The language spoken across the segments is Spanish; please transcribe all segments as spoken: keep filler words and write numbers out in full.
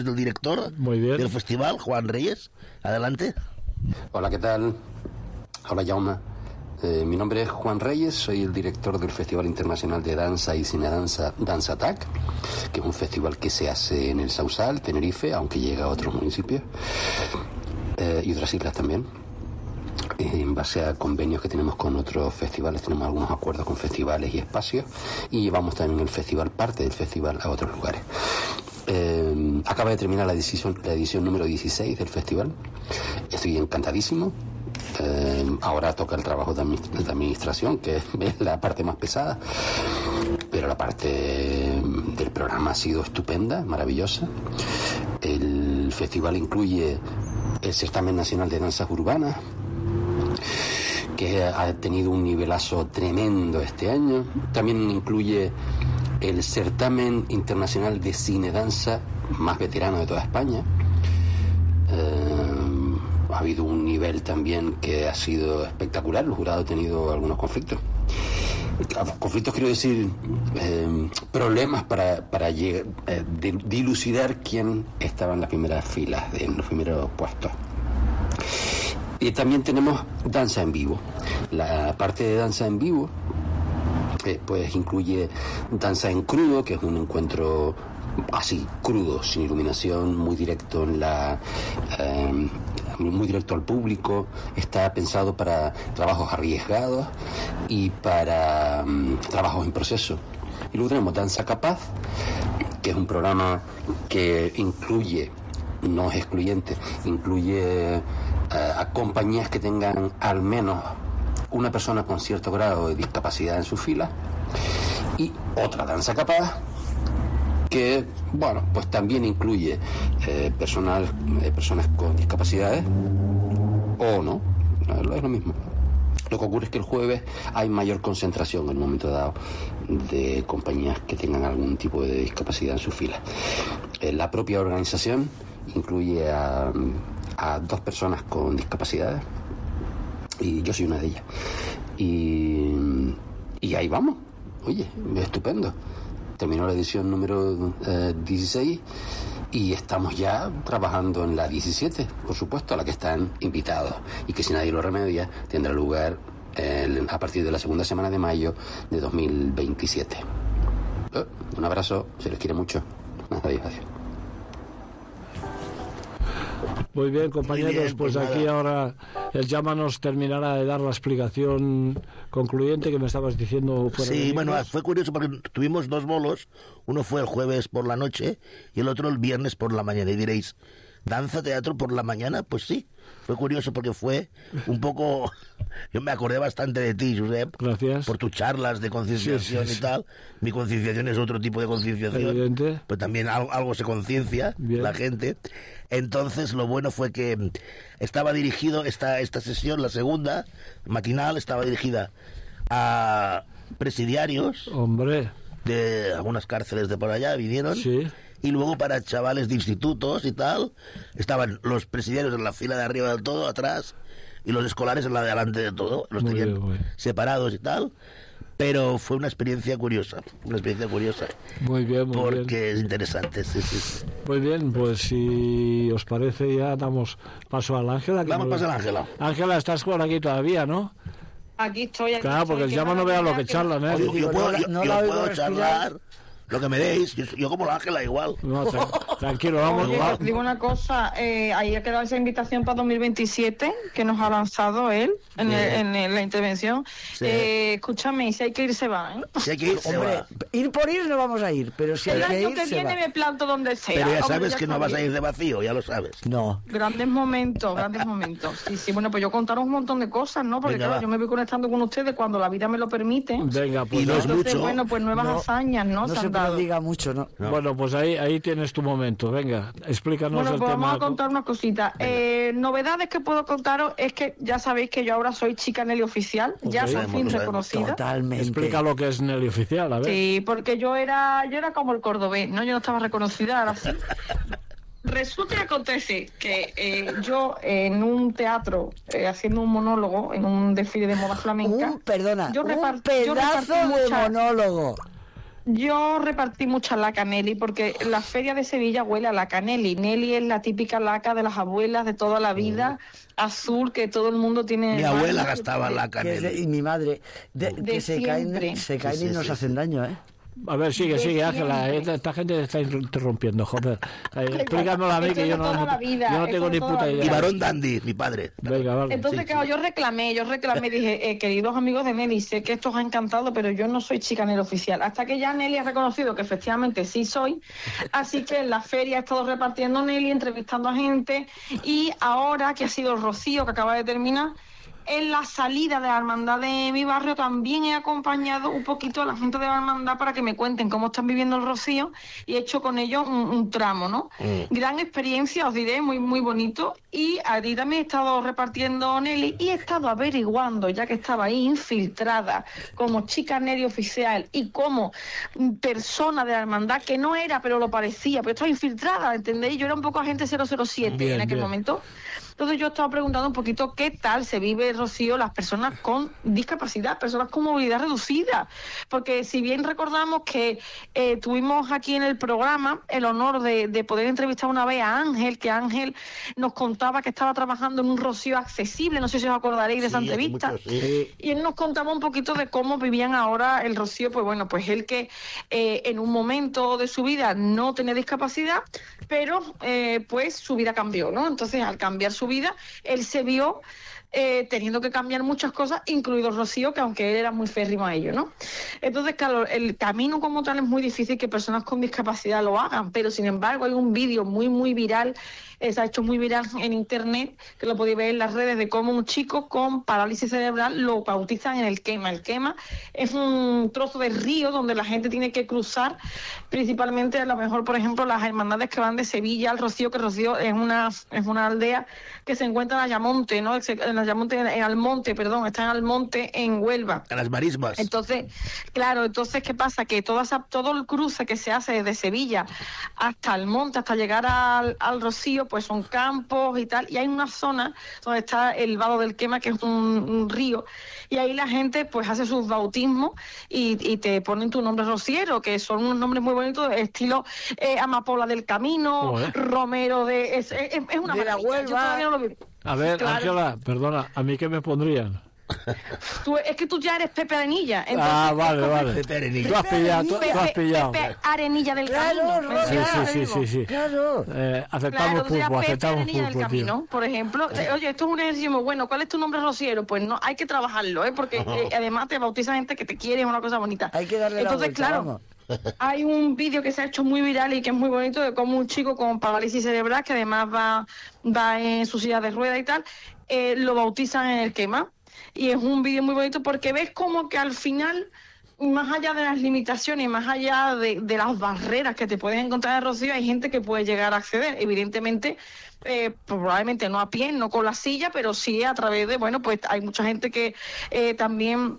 El director Muy bien. del festival, Juan Reyes. Adelante. Hola, ¿qué tal? Hola, Jaume. Eh, mi nombre es Juan Reyes, soy el director del Festival Internacional de Danza y Cinedanza Dance Attack, que es un festival que se hace en el Sausal, Tenerife, aunque llega a otros municipios eh, y otras islas también. En base a convenios que tenemos con otros festivales, tenemos algunos acuerdos con festivales y espacios, y llevamos también el festival, parte del festival, a otros lugares. Eh, acaba de terminar la edición, la edición número dieciséis del festival. Estoy encantadísimo. Eh, ahora toca el trabajo de, administ- de administración, que es la parte más pesada, pero la parte del programa ha sido estupenda, maravillosa. El festival incluye el Certamen Nacional de Danzas Urbanas, que ha tenido un nivelazo tremendo este año. También incluye el Certamen Internacional de Cinedanza más veterano de toda España. Eh, ha habido un nivel también que ha sido espectacular. El jurado ha tenido algunos conflictos. Conflictos quiero decir eh, problemas para, para llegar, eh, de, dilucidar quién estaba en las primeras filas, en los primeros puestos. Y también tenemos danza en vivo. La parte de danza en vivo eh, pues incluye danza en crudo, que es un encuentro así, crudo, sin iluminación, muy directo en la eh, muy directo al público. Está pensado para trabajos arriesgados y para um, trabajos en proceso. Y luego tenemos Danza Capaz, que es un programa que incluye, no es excluyente, incluye uh, a compañías que tengan al menos una persona con cierto grado de discapacidad en su fila, y otra Danza Capaz que, bueno, pues también incluye eh, personal, eh, personas con discapacidades o no, es lo mismo. Lo que ocurre es que el jueves hay mayor concentración en un momento dado de compañías que tengan algún tipo de discapacidad en su fila. Eh, la propia organización incluye a, a dos personas con discapacidades, y yo soy una de ellas. Y, y ahí vamos. Oye, estupendo. Terminó la edición número eh, dieciséis y estamos ya trabajando en la diecisiete, por supuesto, a la que están invitados, y que si nadie lo remedia tendrá lugar eh, a partir de la segunda semana de mayo de dos mil veintisiete. Eh, un abrazo, se les quiere mucho. Adiós, adiós. Muy bien, compañeros, Muy bien, pues, pues aquí nada. ahora el Llama nos terminará de dar la explicación concluyente que me estabas diciendo fuera de Sí, bueno, micros. fue curioso porque tuvimos dos bolos. Uno fue el jueves por la noche y el otro el viernes por la mañana. Y diréis, ¿danza, teatro por la mañana? Pues sí, fue curioso porque fue un poco... Yo me acordé bastante de ti, Josep. Gracias. Por tus charlas de concienciación Sí, sí, sí. y tal. Mi concienciación es otro tipo de concienciación. Evidente. Pues también algo, algo se conciencia Bien. la gente. Entonces, lo bueno fue que estaba dirigido, esta, esta sesión, la segunda, matinal, estaba dirigida a presidiarios Hombre, de algunas cárceles de por allá, vinieron. sí. Y luego para chavales de institutos y tal, estaban los presidiarios en la fila de arriba del todo, atrás, y los escolares en la de delante de todo, los Muy tenían bien, muy bien. separados y tal. Pero fue una experiencia curiosa, una experiencia curiosa, Muy bien, muy bien. porque es interesante. Sí, sí, sí. Muy bien, pues si os parece ya damos paso a la Ángela. que Vamos nos- a pasar a Ángela. Ángela, estás por aquí todavía, ¿no? Aquí estoy. Aquí Claro, estoy, porque el qué Llama no vea lo que maravilla, charlan, ¿eh? Yo, yo digo, puedo, no la- yo- no yo la oigo puedo respirar. charlar lo que me deis. Yo, yo como la Ángela igual. No, tra- tranquilo, vamos. Oye, va- digo una cosa, eh, ahí ha quedado esa invitación para dos mil veintisiete que nos ha lanzado él en, Sí. el- en el- la intervención. Sí. Eh, escúchame, y si hay que ir, se va, ¿eh? Si hay que ir, se Hombre, va. ir por ir no vamos a ir, pero si hay El que año ir, que se viene va. me planto donde sea. Pero ya Hombre, sabes ya que no vas a sabéis. ir de vacío, ya lo sabes. No. Grandes momentos, grandes momentos. Sí, sí, bueno, pues yo contaros un montón de cosas, ¿no? Porque Venga, claro, va. yo me voy conectando con ustedes cuando la vida me lo permite. Venga, pues Y no es nada. Entonces, mucho. bueno, pues nuevas No, hazañas, ¿no? No Se se han dado. prodiga mucho, ¿no? No. Bueno, pues ahí ahí tienes tu momento. Venga, explícanos Bueno, el pues tema. vamos a contar unas cositas. Eh, novedades que puedo contaros es que ya sabéis que yo ahora soy chica Nelly oficial, ya Ok. por Sabemos, fin lo sabemos. reconocida. Totalmente. Explica lo que es Nelly Oficial, a ver. Sí, porque yo era yo era como el cordobés, ¿no? Yo no estaba reconocida, ahora sí. Resulta y acontece que eh, yo en un teatro, eh, haciendo un monólogo, en un desfile de moda flamenca, Un, perdona, yo un repart- yo pedazo repartí de mucha- monólogo. Yo repartí mucha laca, Nelly, porque la feria de Sevilla huele a laca, Nelly. Nelly es la típica laca de las abuelas de toda la vida, azul, que todo el mundo tiene... Mi abuela gastaba laca, Que es de- Nelly. y mi madre, de, De que se siempre. caen, se caen Sí, y sí, nos sí, hacen sí. daño, ¿eh? A ver, sigue, De sigue, Ángela. siempre. Esta, esta gente te está interrumpiendo, joder. Eh, igual, explícamelo a mí, esto que es yo de no, toda la vida, yo no esto tengo es ni de toda puta la idea. Y varón dandy, mi padre. Venga, vale. Entonces, Sí, claro, sí. yo reclamé, yo reclamé, dije, eh, queridos amigos de Nelly, sé que esto os ha encantado, pero yo no soy chicanera oficial. Hasta que ya Nelly ha reconocido que efectivamente sí soy, así que en la feria he estado repartiendo Nelly, entrevistando a gente, y ahora que ha sido el Rocío, que acaba de terminar, en la salida de la hermandad de mi barrio también he acompañado un poquito a la gente de la hermandad para que me cuenten cómo están viviendo el Rocío y he hecho con ellos un, un tramo, ¿no? Mm. Gran experiencia, os diré, muy muy bonito. Y ahí también he estado repartiendo Nelly y he estado averiguando, ya que estaba ahí infiltrada como chica Nelly oficial y como mm, persona de la hermandad, que no era, pero lo parecía, pero estaba infiltrada, ¿entendéis? Yo era un poco agente cero cero siete Bien, en aquel bien. momento. Entonces yo estaba preguntando un poquito qué tal se vive, Rocío, las personas con discapacidad, personas con movilidad reducida. Porque si bien recordamos que eh, tuvimos aquí en el programa el honor de, de poder entrevistar una vez a Ángel, que Ángel nos contaba que estaba trabajando en un Rocío accesible, no sé si os acordaréis de esa Sí, hace entrevista. mucho, sí. Y él nos contaba un poquito de cómo vivían ahora el Rocío, pues bueno, pues él que eh, en un momento de su vida no tenía discapacidad, pero eh, pues su vida cambió, ¿no? Entonces al cambiar su vida, él se vio eh, teniendo que cambiar muchas cosas, incluido el Rocío, que aunque él era muy férrimo a ello, ¿no? Entonces, claro, el camino como tal es muy difícil que personas con discapacidad lo hagan, pero sin embargo hay un vídeo muy, muy viral, eh, se ha hecho muy viral en internet, que lo podéis ver en las redes, de cómo un chico con parálisis cerebral lo bautizan en el Quema. El Quema es un trozo de río donde la gente tiene que cruzar, principalmente a lo mejor, por ejemplo, las hermandades que van de Sevilla al Rocío, que Rocío es una, es una aldea que se encuentra en Ayamonte, ¿no? En Ayamonte, en Almonte, perdón, está en Almonte, en Huelva. A las marismas. Entonces, claro, entonces, ¿qué pasa? Que toda esa, todo el cruce que se hace desde Sevilla hasta Almonte, hasta llegar al, al Rocío, pues son campos y tal, y hay una zona donde está el Vado del Quema, que es un, un río, y ahí la gente pues hace sus bautismos y, y te ponen tu nombre rociero, que son unos nombres muy bonitos, estilo eh, Amapola del Camino, Joder. Romero de... Es, es, es una De la maravilla. Yo Huelva. todavía no lo vi. A ver, Claro. Ángela, perdona, ¿a mí qué me pondrían? Tú- es que tú ya eres Pepe Arenilla. entonces Ah, vale, vale. Pepe Arenilla. Tú has pillado, tú, tú has Pepe, pillado. Pepe Arenilla del Claro, Camino. Rosa, Sí, ¿me sí, sí, sí, sí. Claro. Eh, aceptamos Claro, tú ya pulpo, Pepe aceptamos Arenilla del pulpo, tío. Camino, por ejemplo. Oye, esto es un ejercicio muy bueno. ¿Cuál es tu nombre rociero? Pues no, hay que trabajarlo, ¿eh? Porque eh, además te bautiza gente que te quiere, es una cosa bonita. Hay que darle la Entonces, vuelta, claro, vamos. hay un vídeo que se ha hecho muy viral y que es muy bonito de cómo un chico con parálisis cerebral, que además va, va en su silla de rueda y tal, eh, lo bautizan en el Quema. Y es un vídeo muy bonito porque ves como que al final, más allá de las limitaciones, más allá de, de las barreras que te puedes encontrar en Rocío, hay gente que puede llegar a acceder. Evidentemente, eh, probablemente no a pie, no con la silla, pero sí a través de, bueno, pues hay mucha gente que eh, también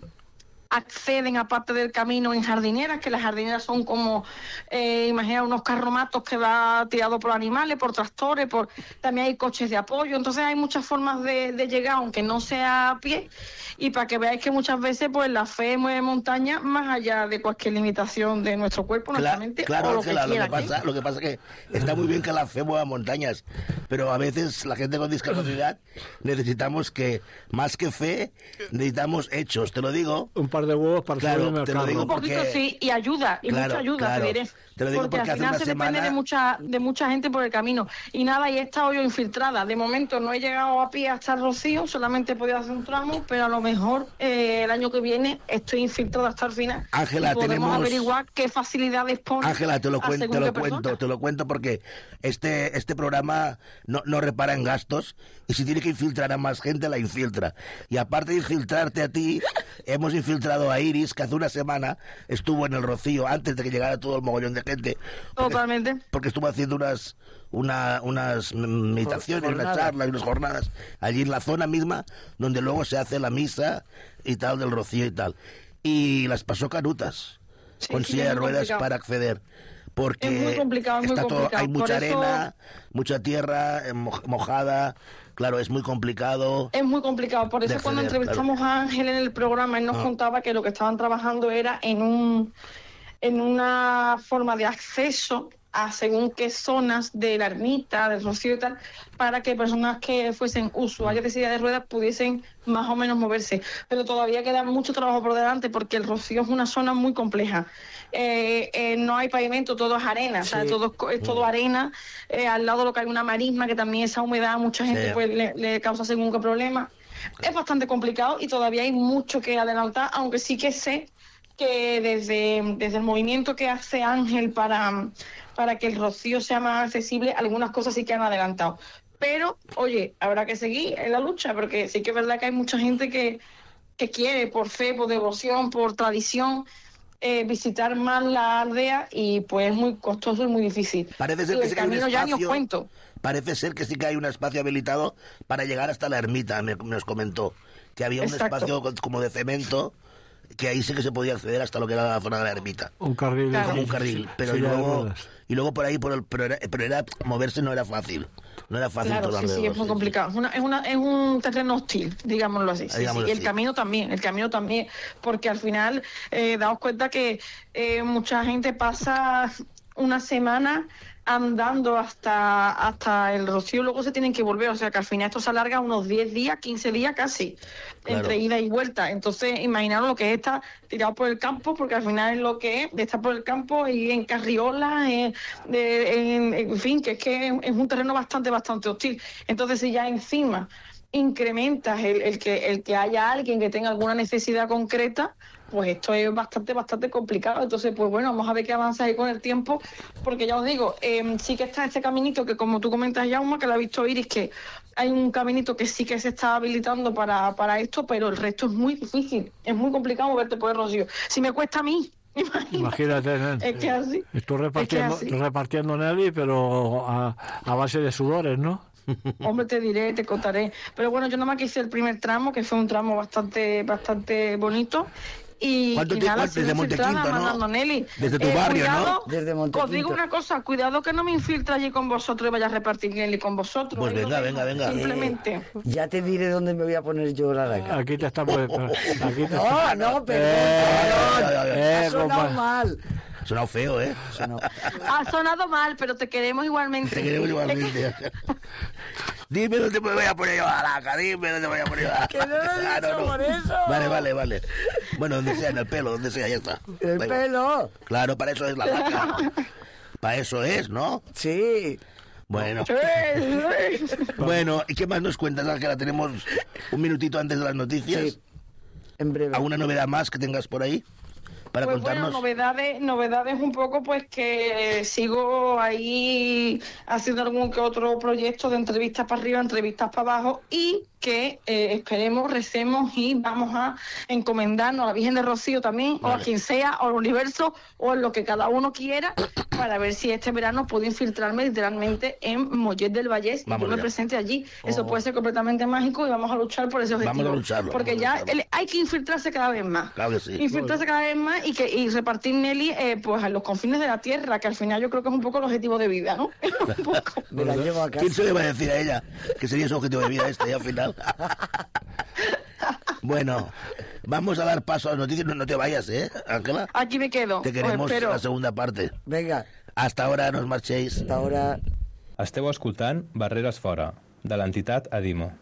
acceden a parte del camino en jardineras, que las jardineras son como, eh, imagina unos carromatos que va tirado por animales, por tractores, por también hay coches de apoyo, entonces hay muchas formas de, de llegar, aunque no sea a pie, y para que veáis que muchas veces pues la fe mueve montaña más allá de cualquier limitación de nuestro cuerpo, nuestra Cla- mente, claro, o lo Ángela, que lo, quiera. que pasa, lo que pasa es que está muy bien que la fe mueva montañas, pero a veces la gente con discapacidad necesitamos que, más que fe, necesitamos hechos, te lo digo. Un par de huevos para Claro, subirme al te lo carro. digo Un poquito porque- sí, y ayuda, y Claro, mucha ayuda, claro. te diré. Te lo digo porque al hace final una se depende semana- de mucha, de mucha gente por el camino. Y nada, y he estado yo infiltrada. De momento no he llegado a pie hasta el Rocío, solamente he podido hacer un tramo, pero a lo mejor eh, el año que viene estoy infiltrada hasta el final. Ángela, y podemos tenemos- averiguar qué facilidades pone. Ángela, te lo a cuento, te según lo qué cuento, persona. te lo cuento porque este este programa no, no repara en gastos y si tiene que infiltrar a más gente la infiltra. Y aparte de infiltrarte a ti, hemos infiltrado a Iris, que hace una semana estuvo en el Rocío antes de que llegara todo el mogollón de gente. Porque- Totalmente. Porque estuvo haciendo unas una, unas meditaciones, unas Jornadas. charlas y unas jornadas allí en la zona misma donde luego se hace la misa y tal del Rocío y tal. Y las pasó canutas Sí, con sí, silla es de muy ruedas complicado. para acceder. Porque Es muy complicado, es muy está todo- complicado. hay mucha Por eso- arena, mucha tierra eh, moj- mojada, claro, es muy complicado. Es muy complicado, por eso de cuando acceder, entrevistamos a Ángel en el programa, él nos Ah. contaba que lo que estaban trabajando era en un en una forma de acceso a según qué zonas de la ermita, del Rocío y tal, para que personas que fuesen usuarios de silla de ruedas pudiesen más o menos moverse. Pero todavía queda mucho trabajo por delante porque el Rocío es una zona muy compleja. Eh, eh, no hay pavimento, todo es arena, Sí. o sea, todo es, es todo arena. Eh, al lado lo que hay una marisma, que también esa humedad a mucha gente Sí. pues le, le causa según qué problema. Es bastante complicado y todavía hay mucho que adelantar, aunque sí que sé que desde, desde el movimiento que hace Ángel para, para que el Rocío sea más accesible, algunas cosas sí que han adelantado. Pero, oye, habrá que seguir en la lucha, porque sí que es verdad que hay mucha gente que, que quiere, por fe, por devoción, por tradición, eh, visitar más la aldea y pues es muy costoso y muy difícil. Parece ser Y que el sí que hay un camino ya ni os espacio- cuento. Parece ser que sí que hay un espacio habilitado para llegar hasta la ermita, me, nos comentó. Que había un Exacto. espacio con- como de cemento, que ahí sí que se podía acceder hasta lo que era la zona de la ermita. Un carril. Claro. Como un carril. Pero y Silla de luego, ruedas. y luego por ahí, por el, pero, era, pero era moverse no era fácil. No era fácil Claro, todo sí, sí, alrededor, es muy sí, complicado. Es, una, es, una, es un terreno hostil, digámoslo así. Sí, Digámoslo sí. Y el así. camino también, el camino también, porque al final eh, daos cuenta que eh, mucha gente pasa una semana andando hasta hasta el Rocío, luego se tienen que volver, o sea que al final esto se alarga unos diez días, quince días casi, Claro. entre ida y vuelta. Entonces, imaginaros lo que es estar tirado por el campo, porque al final es lo que es, de estar por el campo y en carriolas, en, de- en, en fin, que es que es un terreno bastante, bastante hostil. Entonces, si ya encima incrementas el, el que el que haya alguien que tenga alguna necesidad concreta, pues esto es bastante, bastante complicado. Entonces, pues bueno, vamos a ver qué avanza ahí con el tiempo, porque ya os digo, eh, sí que está este caminito que, como tú comentas, Jaume, que lo ha visto Iris, que hay un caminito que sí que se está habilitando para, para esto, pero el resto es muy difícil, es muy complicado moverte por el Rocío. Si me cuesta a mí, imagínate. Imagínate, nen. Es que así. Estoy repartiendo, Es que así. repartiendo Nelly, pero a, a base de sudores, ¿no? Hombre, te diré, te contaré. Pero bueno, yo nada más que hice el primer tramo, que fue un tramo bastante bastante bonito. Y, ¿Cuánto y tiempo? nada, Desde sigo Montequinto, infiltrada, ¿no? mandando Nelly. Desde tu barrio, ¿no? cuidado, Desde Os Montequinto. digo una cosa, cuidado que no me infiltre allí con vosotros y vaya a repartir Nelly con vosotros. Pues Ahí lo venga, dejo, venga, venga. Simplemente. Ya te diré dónde me voy a poner yo la laca. Aquí te estamos esperando. Aquí te No, no, perdón, Eh, perdón. eh, Ha sonado compa. mal. Ha sonado feo, ¿eh? Sonó- Ha sonado mal, pero te queremos igualmente. Te queremos igualmente. Dime dónde me voy a poner yo a la laca, dime dónde me voy a poner yo a la Que no lo he Ah, dicho por eso. Vale, vale, vale. Bueno, donde sea, en el pelo, donde sea, ya está. El Venga. pelo. Claro, para eso es la laca. Para eso es, ¿no? Sí. Bueno. Sí, sí. Bueno, ¿y qué más nos cuentas, Ángela? Tenemos un minutito antes de las noticias. Sí. En breve. ¿Alguna novedad más que tengas por ahí para Pues contarnos? bueno, novedades, novedades un poco pues que sigo ahí haciendo algún que otro proyecto de entrevistas para arriba, entrevistas para abajo y que eh, esperemos, recemos y vamos a encomendarnos a la Virgen de Rocío también, o a Vale. quien sea, o al universo, o en lo que cada uno quiera, para ver si este verano puedo infiltrarme literalmente en Mollet del Vallés y Vamos yo me allá. presente allí. Eso Oh. puede ser completamente mágico y vamos a luchar por ese objetivo. Vamos a lucharlo, Porque vamos a ya lucharlo. el- hay que infiltrarse cada vez más. Claro que sí. Infiltrarse cada vez más y que y repartir Nelly eh, pues a los confines de la tierra, que al final yo creo que es un poco el objetivo de vida, ¿no? Un poco. Me la llevo a casa. ¿Quién se le va a decir a ella que sería su objetivo de vida este y al final? Bueno, vamos a dar paso a las noticias. No, no te vayas, ¿eh, Ángela? Aquí me quedo. Te Os queremos espero. la segunda parte. Venga, Hasta ahora, no os marchéis. hasta ahora. Esteu escoltant Barreres Fora, de l'entitat Adimo.